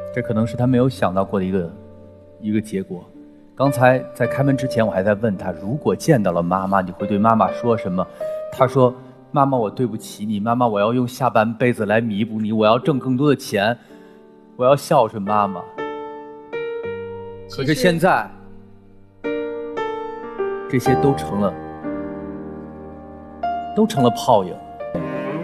这可能是他没有想到过的一个结果。刚才在开门之前，我还在问他，如果见到了妈妈，你会对妈妈说什么？他说：妈妈，我对不起你，妈妈，我要用下半辈子来弥补你，我要挣更多的钱，我要孝顺妈妈。可是现在，这些都成了泡影。